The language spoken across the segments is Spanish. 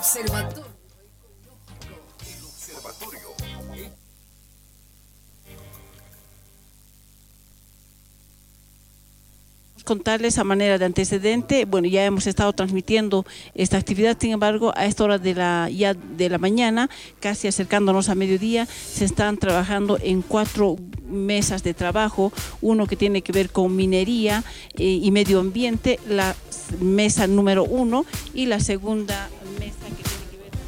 Observatorio. Contarles a manera de antecedente, bueno, ya hemos estado transmitiendo esta actividad, sin embargo, a esta hora de la mañana, casi acercándonos a mediodía, se están trabajando en 4 mesas de trabajo, uno que tiene que ver con minería y medio ambiente, la mesa número 1 y la segunda mesa que tiene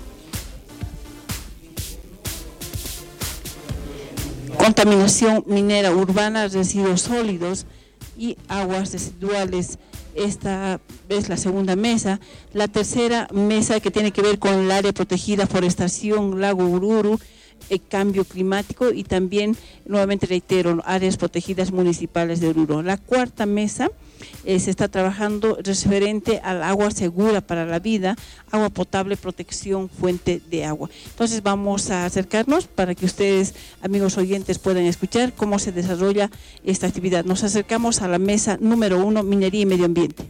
que ver con contaminación minera urbana, residuos sólidos y aguas residuales. Esta es la segunda mesa. La tercera mesa que tiene que ver con el área protegida, forestación, lago Ururu, cambio climático y también, nuevamente reitero, áreas protegidas municipales de Oruro. La cuarta mesa se está trabajando referente al agua segura para la vida, agua potable, protección, fuente de agua. Entonces vamos a acercarnos para que ustedes, amigos oyentes, puedan escuchar cómo se desarrolla esta actividad. Nos acercamos a la mesa número 1, minería y medio ambiente.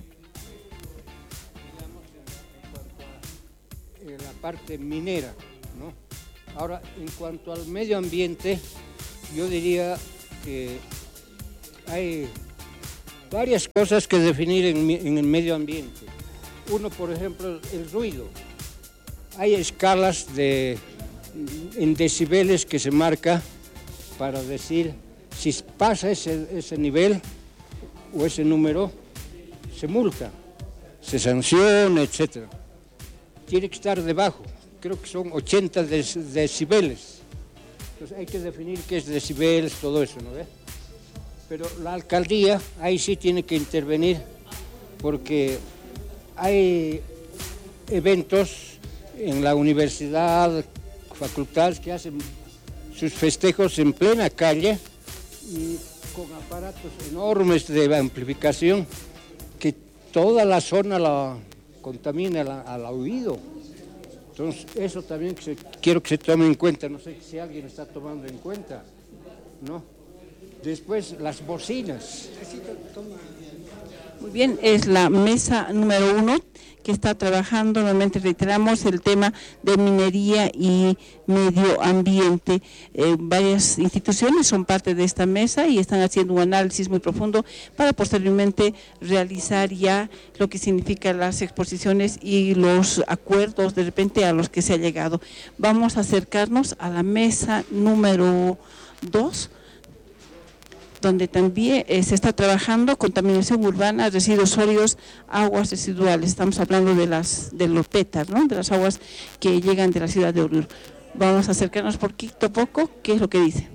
La parte minera, ¿no? Ahora, en cuanto al medio ambiente, yo diría que hay varias cosas que definir en el medio ambiente. Uno, por ejemplo, el ruido. Hay escalas en decibeles que se marca para decir si pasa ese nivel o ese número, se multa, se sanciona, etc. Tiene que estar debajo. Creo que son 80 decibeles. Entonces hay que definir qué es decibeles, todo eso, ¿no ves? Pero la alcaldía ahí sí tiene que intervenir porque hay eventos en la universidad, facultades que hacen sus festejos en plena calle y con aparatos enormes de amplificación que toda la zona la contamina al oído. Entonces, eso también quiero que se tome en cuenta, no sé si alguien está tomando en cuenta, ¿no? Después, las bocinas. Muy bien, es la mesa número 1 que está trabajando, nuevamente reiteramos, el tema de minería y medio ambiente. Varias instituciones son parte de esta mesa y están haciendo un análisis muy profundo para posteriormente realizar ya lo que significa las exposiciones y los acuerdos de repente a los que se ha llegado. Vamos a acercarnos a la mesa número 2, donde también se está trabajando contaminación urbana, residuos sólidos, aguas residuales. Estamos hablando de los pétaros, ¿no? De las aguas que llegan de la ciudad de Oruro. Vamos a acercarnos poquito a poco, ¿qué es lo que dice?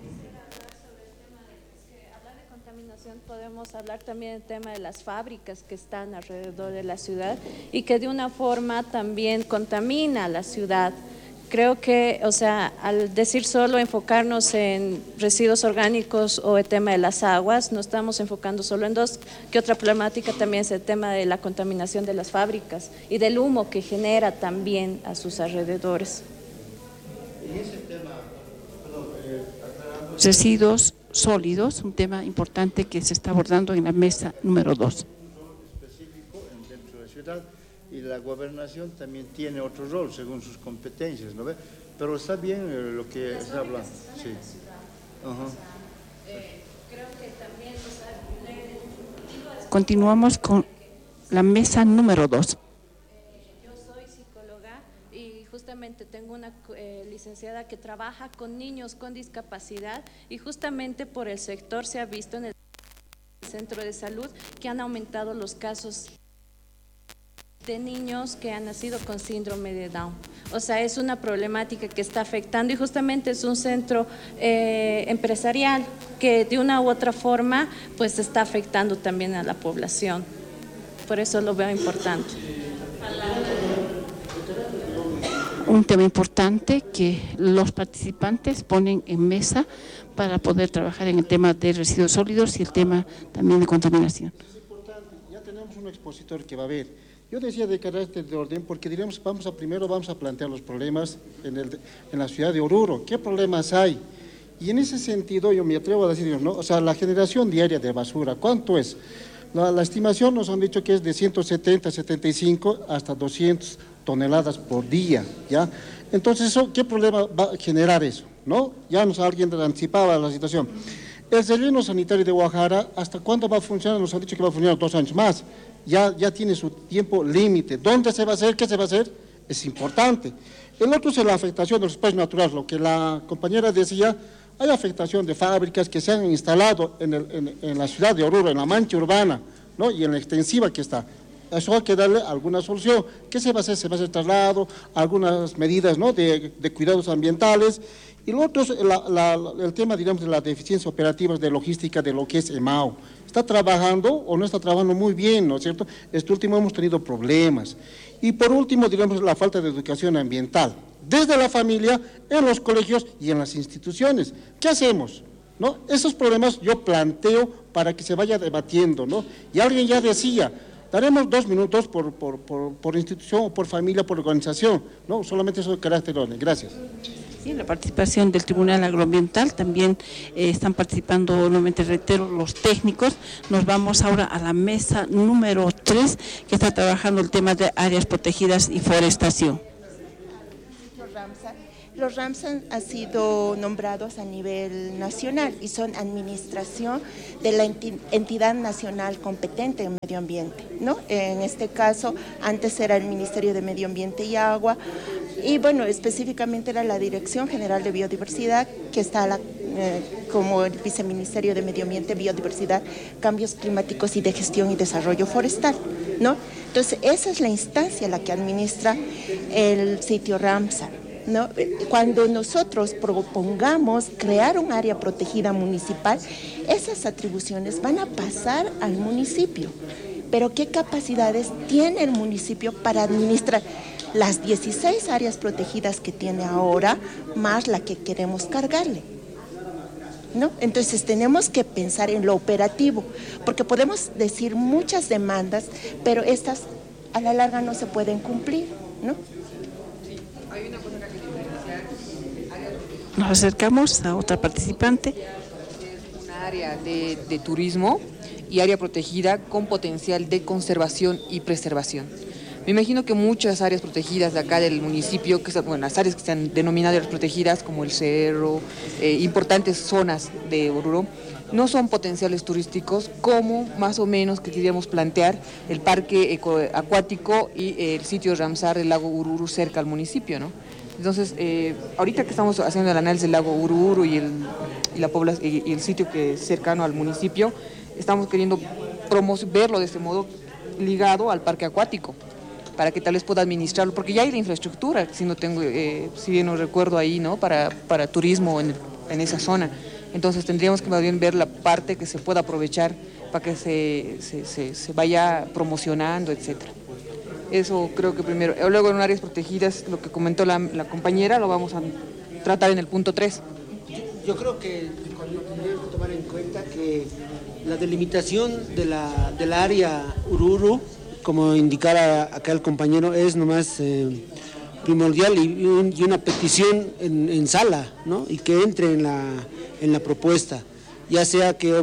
Hablar de contaminación, podemos hablar también del tema de las fábricas que están alrededor de la ciudad y que de una forma también contamina la ciudad. Creo que, o sea, al decir solo enfocarnos en residuos orgánicos o el tema de las aguas, no estamos enfocando solo en dos, que otra problemática también es el tema de la contaminación de las fábricas y del humo que genera también a sus alrededores. En ese tema, residuos sólidos, un tema importante que se está abordando en la mesa número 2. Específico dentro de la ciudad. Y la gobernación también tiene otro rol según sus competencias, ¿no ve? Pero está bien lo que se habla. Sí. Creo que también, continuamos con la mesa número 2. Yo soy psicóloga y justamente tengo una licenciada que trabaja con niños con discapacidad y justamente por el sector se ha visto en el centro de salud que han aumentado los casos de niños que han nacido con síndrome de Down. O sea, es una problemática que está afectando y justamente es un centro empresarial que de una u otra forma pues está afectando también a la población. Por eso lo veo importante. Un tema importante que los participantes ponen en mesa para poder trabajar en el tema de residuos sólidos y el tema también de contaminación. Es importante, ya tenemos un expositor que va a ver. Yo decía de carácter de orden porque diríamos, primero vamos a plantear los problemas en la ciudad de Oruro. ¿Qué problemas hay? Y en ese sentido yo me atrevo a decir, ¿no? O sea, la generación diaria de basura, ¿cuánto es? La estimación nos han dicho que es de 170, 75 hasta 200 toneladas por día, ¿ya? Entonces, eso, ¿qué problema va a generar eso? ¿No? Ya alguien anticipaba la situación. El relleno sanitario de Guajara, ¿hasta cuándo va a funcionar? Nos han dicho que va a funcionar 2 años más. Ya tiene su tiempo límite. ¿Dónde se va a hacer? ¿Qué se va a hacer? Es importante. El otro es la afectación de los espacios naturales, lo que la compañera decía, hay afectación de fábricas que se han instalado en la ciudad de Oruro, en la mancha urbana, ¿no? Y en la extensiva que está. Eso hay que darle alguna solución. ¿Qué se va a hacer? Se va a hacer traslado, algunas medidas, ¿no?, de cuidados ambientales. Y lo otro es el tema, digamos, de la deficiencia operativa de logística de lo que es EMAO. ¿Está trabajando o no está trabajando muy bien, no es cierto? Este último hemos tenido problemas. Y por último, digamos, la falta de educación ambiental, desde la familia, en los colegios y en las instituciones. ¿Qué hacemos? ¿No? Esos problemas yo planteo para que se vaya debatiendo, ¿no? Y alguien ya decía, daremos 2 minutos por institución o por familia, por organización, ¿no? Solamente eso de carácter orden. Gracias. Sí, la participación del Tribunal Agroambiental, también están participando, nuevamente reitero, los técnicos. Nos vamos ahora a la mesa número 3, que está trabajando el tema de áreas protegidas y forestación. Los Ramsar han sido nombrados a nivel nacional y son administración de la entidad nacional competente en medio ambiente, ¿no? En este caso, antes era el Ministerio de Medio Ambiente y Agua, y bueno, específicamente era la Dirección General de Biodiversidad, que está como el Viceministerio de Medio Ambiente, Biodiversidad, Cambios Climáticos y de Gestión y Desarrollo Forestal, ¿no? Entonces, esa es la instancia la que administra el sitio Ramsar, ¿no? Cuando nosotros propongamos crear un área protegida municipal, esas atribuciones van a pasar al municipio. Pero ¿qué capacidades tiene el municipio para administrar las 16 áreas protegidas que tiene ahora, más la que queremos cargarle, ¿no? Entonces tenemos que pensar en lo operativo, porque podemos decir muchas demandas, pero estas a la larga no se pueden cumplir, ¿no? Hay una cosa que hay que diferenciar. Nos acercamos a otra participante. Es una área de turismo y área protegida con potencial de conservación y preservación. Me imagino que muchas áreas protegidas de acá del municipio, las áreas que están denominadas áreas protegidas, como el Cerro, importantes zonas de Oruro, no son potenciales turísticos como más o menos que queríamos plantear el parque acuático y el sitio Ramsar del lago Ururu cerca al municipio, ¿no? Entonces, ahorita que estamos haciendo el análisis del lago Ururu y el sitio que es cercano al municipio, estamos queriendo verlo de este modo ligado al parque acuático, para que tal vez pueda administrarlo, porque ya hay la infraestructura, si bien no recuerdo ahí, ¿no?, para turismo en esa zona. Entonces tendríamos que más bien ver la parte que se pueda aprovechar para que se vaya promocionando, etcétera. Eso creo que primero. Luego en áreas protegidas, lo que comentó la compañera, lo vamos a tratar en el punto 3. Yo creo que tendríamos que tomar en cuenta que la delimitación de la área Ururu, como indicara acá el compañero, es nomás primordial y una petición en sala, ¿no? Y que entre en la propuesta, ya sea que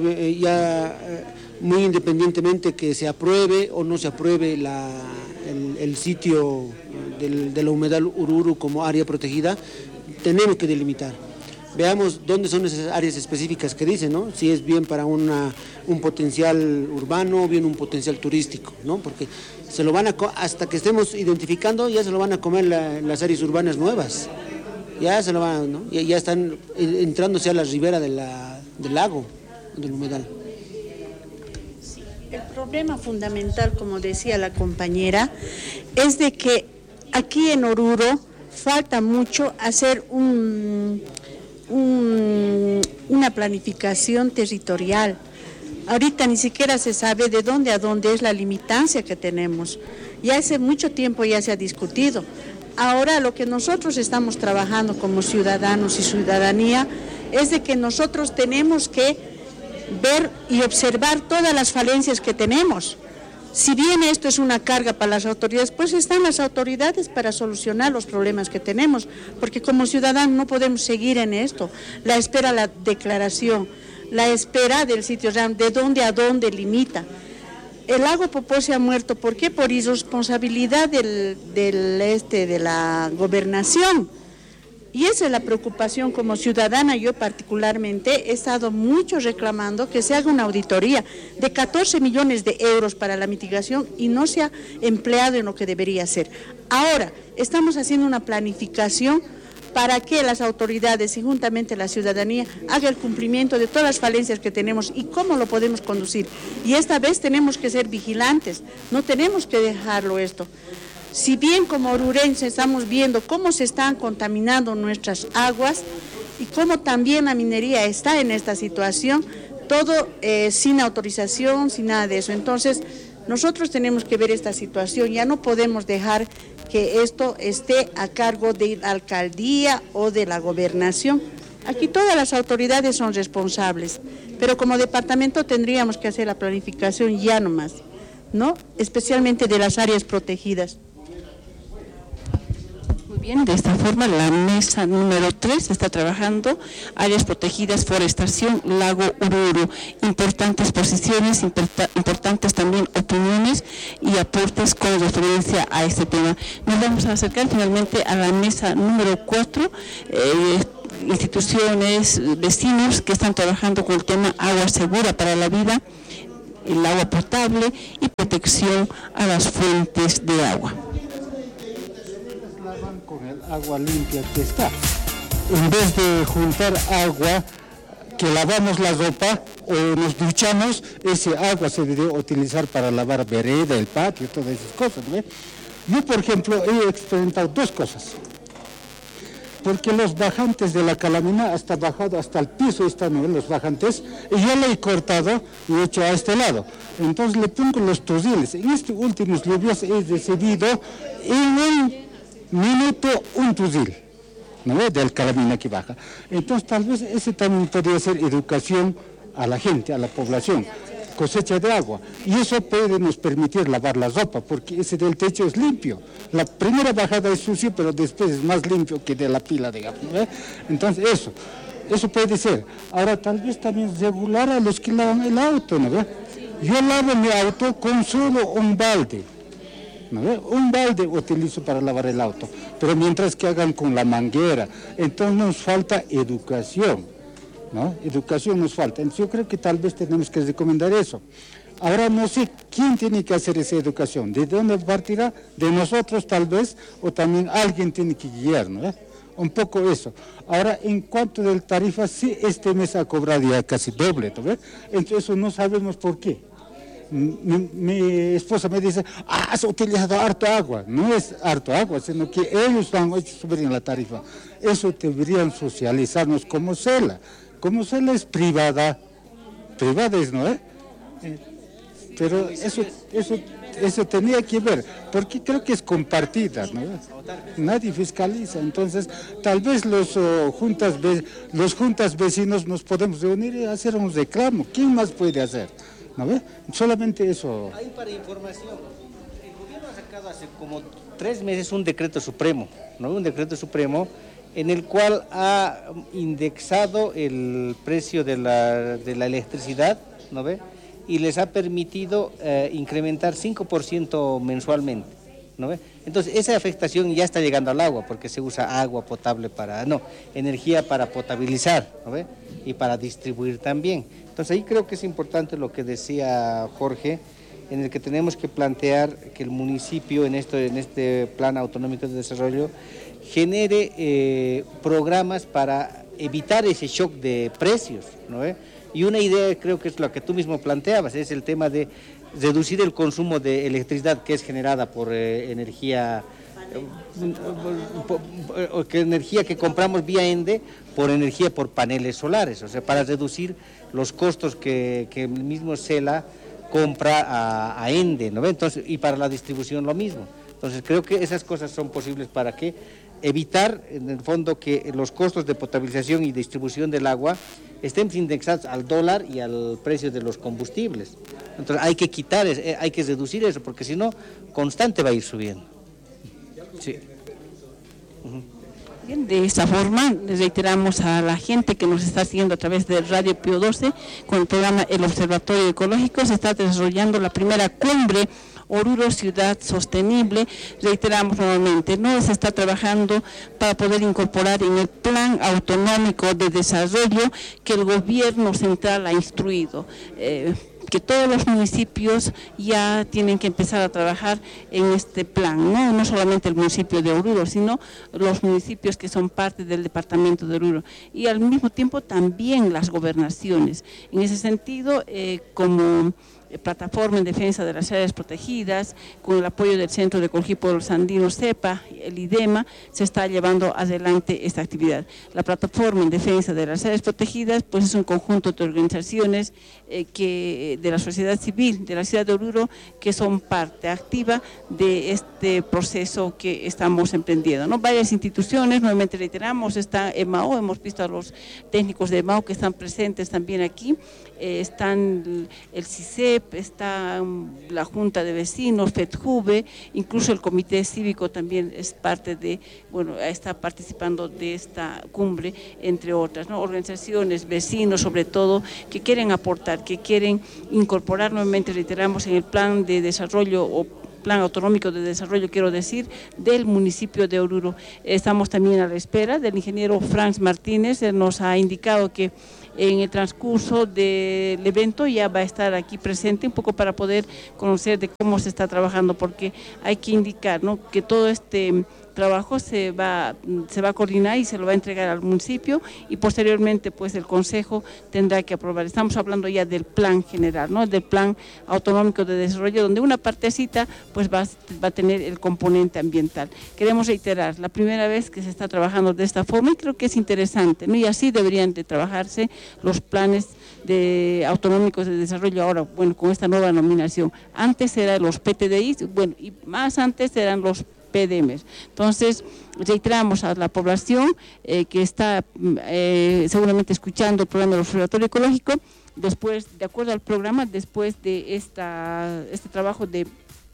muy independientemente que se apruebe o no se apruebe el sitio de la humedal Ururu como área protegida, tenemos que delimitar. Veamos dónde son esas áreas específicas que dicen, ¿no? Si es bien para un potencial urbano o bien un potencial turístico, ¿no? Porque se lo van hasta que estemos identificando, ya se lo van a comer las áreas urbanas nuevas. Ya se lo van, ¿no? Ya están entrándose a la ribera del lago, del humedal. El problema fundamental, como decía la compañera, es de que aquí en Oruro falta mucho hacer una planificación territorial. Ahorita ni siquiera se sabe de dónde a dónde es la limitancia que tenemos. Ya hace mucho tiempo ya se ha discutido. Ahora lo que nosotros estamos trabajando como ciudadanos y ciudadanía es de que nosotros tenemos que ver y observar todas las falencias que tenemos. Si bien esto es una carga para las autoridades, pues están las autoridades para solucionar los problemas que tenemos, porque como ciudadanos no podemos seguir en esto. La espera, la declaración, la espera del sitio RAM, de dónde a dónde limita. El lago Popó se ha muerto, ¿por qué? Por irresponsabilidad de la gobernación. Y esa es la preocupación como ciudadana. Yo particularmente he estado mucho reclamando que se haga una auditoría de 14 millones de euros para la mitigación y no se ha empleado en lo que debería ser. Ahora, estamos haciendo una planificación para que las autoridades y juntamente la ciudadanía haga el cumplimiento de todas las falencias que tenemos y cómo lo podemos conducir. Y esta vez tenemos que ser vigilantes, no tenemos que dejarlo esto. Si bien como orurenses estamos viendo cómo se están contaminando nuestras aguas y cómo también la minería está en esta situación, todo sin autorización, sin nada de eso. Entonces, nosotros tenemos que ver esta situación, ya no podemos dejar que esto esté a cargo de la alcaldía o de la gobernación. Aquí todas las autoridades son responsables, pero como departamento tendríamos que hacer la planificación ya nomás, ¿no? Especialmente de las áreas protegidas. Bien, de esta forma la mesa número 3 está trabajando áreas protegidas, forestación, lago Ururu, importantes posiciones, importantes también opiniones y aportes con referencia a este tema. Nos vamos a acercar finalmente a la mesa número 4, instituciones, vecinos que están trabajando con el tema agua segura para la vida, el agua potable y protección a las fuentes de agua. Con el agua limpia que está, en vez de juntar agua que lavamos la ropa o nos duchamos, ese agua se debe utilizar para lavar vereda, el patio, todas esas cosas, ¿no? Yo, por ejemplo, he experimentado dos cosas, porque los bajantes de la Calamina hasta bajado hasta el piso están, ¿no? Los bajantes, y yo le he cortado y he hecho a este lado, entonces le pongo los tuziles. En estos últimos lluvias he decidido en un minuto un tuzil, ¿no? Del Calamina que baja. Entonces tal vez ese también podría ser educación a la gente, a la población, cosecha de agua, y eso puede nos permitir lavar la ropa, porque ese del techo es limpio. La primera bajada es sucio, pero después es más limpio que de la pila, digamos, ¿no? Entonces eso puede ser. Ahora tal vez también regular a los que lavan el auto, ¿no? Yo lavo mi auto con solo un balde, ¿no? Un balde utilizo para lavar el auto, pero mientras que hagan con la manguera, entonces nos falta educación, ¿no? Educación nos falta. Entonces yo creo que tal vez tenemos que recomendar eso. Ahora no sé quién tiene que hacer esa educación, de dónde partirá, de nosotros tal vez, o también alguien tiene que guiar, ¿no? Un poco eso. Ahora, en cuanto del tarifa, sí, este mes ha cobrado ya casi doble, ¿no? Entonces eso no sabemos por qué. Mi esposa me dice, has utilizado harto agua. No es harto agua, sino que ellos han hecho subir en la tarifa. Eso deberían socializarnos como CELA. Como CELA es privada es, ¿no? Pero eso tenía que ver, porque creo que es compartida, ¿no? Nadie fiscaliza. Entonces, tal vez los juntas vecinos nos podemos reunir y hacer un reclamo. ¿Quién más puede hacer? ¿No ve? Solamente eso. Ahí para información, el gobierno ha sacado hace como 3 meses un decreto supremo, ¿no? Un decreto supremo en el cual ha indexado el precio de la electricidad, ¿no ve? Y les ha permitido incrementar 5% mensualmente, ¿no ve? Entonces esa afectación ya está llegando al agua, porque se usa agua potable energía para potabilizar, ¿no ve? Y para distribuir también. Entonces ahí creo que es importante lo que decía Jorge, en el que tenemos que plantear que el municipio en este plan autonómico de desarrollo genere programas para evitar ese shock de precios, ¿no? Y una idea creo que es lo que tú mismo planteabas, es el tema de reducir el consumo de electricidad que es generada por energía que compramos vía ENDE por energía por paneles solares, o sea, para reducir los costos que el mismo CELA compra a ENDE, ¿no? Entonces, y para la distribución lo mismo. Entonces creo que esas cosas son posibles para que evitar en el fondo que los costos de potabilización y distribución del agua estén indexados al dólar y al precio de los combustibles. Entonces hay que quitar, hay que reducir eso, porque si no, constante va a ir subiendo. Sí. Bien, de esta forma les reiteramos a la gente que nos está siguiendo a través de Radio Pío XII con el programa El Observatorio Ecológico. Se está desarrollando la primera cumbre Oruro Ciudad Sostenible. Reiteramos nuevamente, no se está trabajando para poder incorporar en el Plan Autonómico de Desarrollo que el gobierno central ha instruido. Que todos los municipios ya tienen que empezar a trabajar en este plan, no solamente el municipio de Oruro, sino los municipios que son parte del departamento de Oruro, y al mismo tiempo también las gobernaciones. En ese sentido, como plataforma en defensa de las áreas protegidas, con el apoyo del Centro de Ecología y Pueblos Andinos, CEPA, el IDEMA, se está llevando adelante esta actividad. La plataforma en defensa de las áreas protegidas pues es un conjunto de organizaciones de la sociedad civil de la ciudad de Oruro que son parte activa de este proceso que estamos emprendiendo, ¿no? Varias instituciones, nuevamente reiteramos, está EMAO, hemos visto a los técnicos de EMAO que están presentes también aquí, están el CICEP, está la Junta de Vecinos, FEDJUVE, incluso el Comité Cívico también es parte de, está participando de esta cumbre, entre otras, ¿no? Organizaciones, vecinos sobre todo, que quieren aportar, que quieren incorporar, nuevamente reiteramos, en el plan de desarrollo o Plan Autonómico de Desarrollo, quiero decir, del municipio de Oruro. Estamos también a la espera del ingeniero Franz Martínez, él nos ha indicado que en el transcurso del evento ya va a estar aquí presente un poco para poder conocer de cómo se está trabajando, porque hay que indicar, ¿no?, que todo este trabajo se va a coordinar y se lo va a entregar al municipio y posteriormente pues el Consejo tendrá que aprobar. Estamos hablando ya del plan general, ¿no?, del Plan Autonómico de Desarrollo, donde una partecita pues va a tener el componente ambiental. Queremos reiterar, la primera vez que se está trabajando de esta forma y creo que es interesante, ¿no?, y así deberían de trabajarse los planes autonómicos de desarrollo ahora, con esta nueva nominación. Antes eran los PTDI, y más antes eran los PDMs. Entonces, reiteramos a la población que está seguramente escuchando el programa del Observatorio Ecológico, después, de acuerdo al programa, después de este trabajo de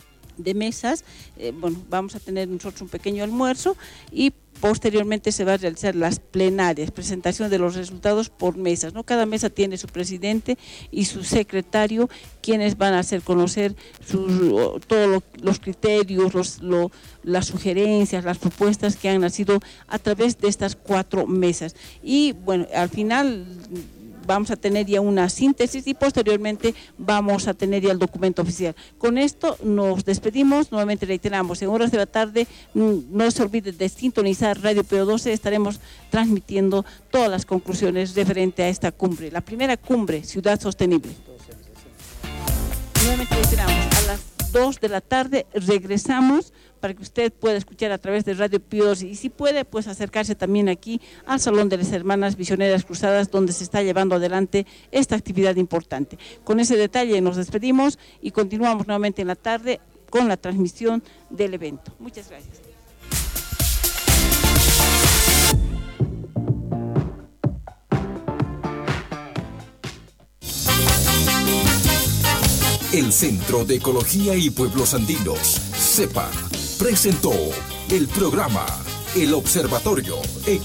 mesas, vamos a tener nosotros un pequeño almuerzo y posteriormente se va a realizar las plenarias, presentación de los resultados por mesas, ¿no? Cada mesa tiene su presidente y su secretario, quienes van a hacer conocer todos los criterios, las sugerencias, las propuestas que han nacido a través de estas 4 mesas. Y al final vamos a tener ya una síntesis y posteriormente vamos a tener ya el documento oficial. Con esto nos despedimos, nuevamente reiteramos, en horas de la tarde no se olviden de sintonizar Radio Pío XII, estaremos transmitiendo todas las conclusiones referente a esta cumbre, la primera cumbre Ciudad Sostenible. Nuevamente reiteramos, a las 2 de la tarde regresamos para que usted pueda escuchar a través de Radio Pío XII y si puede, pues acercarse también aquí al Salón de las Hermanas Misioneras Cruzadas, donde se está llevando adelante esta actividad importante. Con ese detalle nos despedimos y continuamos nuevamente en la tarde con la transmisión del evento. Muchas gracias. El Centro de Ecología y Pueblos Andinos, CEPA, presentó el programa El Observatorio Ecológico.